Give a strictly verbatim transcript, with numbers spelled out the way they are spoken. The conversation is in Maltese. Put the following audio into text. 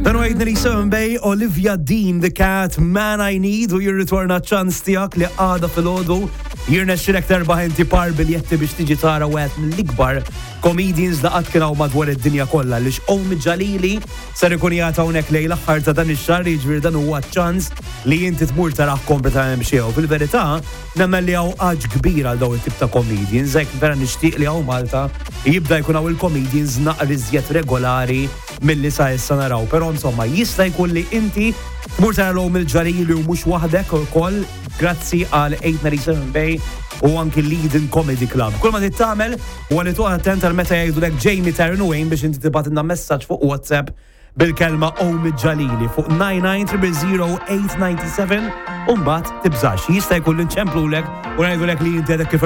Dan għajdna li Bay, Olivia Dean, The Cat, Man I Need, u jirritorna ċans tijak li għada fil-ħodu, jirna xirek terbaħ inti par biljetti biex tiġi tara għet mill-ikbar comedians da għat kienaw madwar id-dinja kollha li Omid Jalili ser ikun jagħta hawnhekk lejn l-aħħar ta' dan ix-xahar, jiġifieri dan huwa ċans li inti tmur taraħ kompletament b'xew. Fil-verità, nemmel li hawn ħaġ kbir għal dawn it-tip ta' comedians, hekk vera nixtieq li hawn Malta jibda jkun hawn il-comedians naqra iżjed regolari milli sa issa naraw. Però insomma jista' jkun li inti tmur tara Omid Jalili u mhux waħdek ukoll grazzi għal eight ninety-seven Bay u anki Leading Comedy Club. Kull ma tittamel u għalli tuħ attent għal meta jgħidulek Jamie Tarnowayne biex inti tibatilna messaġġ fuq WhatsApp bil-kelma Omid Jalili fuq nine nine zero zero eight nine seven u mbagħad tibżax. Jista' jkun li nċemplulek u ngħidulek li inti għedek kif